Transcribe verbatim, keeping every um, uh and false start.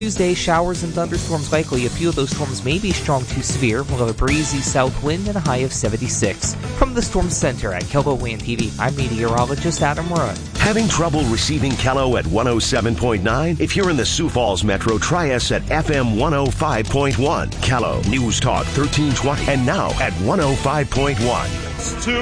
Tuesday, showers and thunderstorms likely. A few of those storms may be strong to severe. We'll have a breezy south wind and a high of seventy-six. From the Storm Center at KELOWLAND T V, I'm meteorologist Adam Run. Having trouble receiving Kello at one oh seven point nine? If you're in the Sioux Falls Metro, try us at F M one oh five point one. Kello, News Talk thirteen twenty, and now at one oh five point one.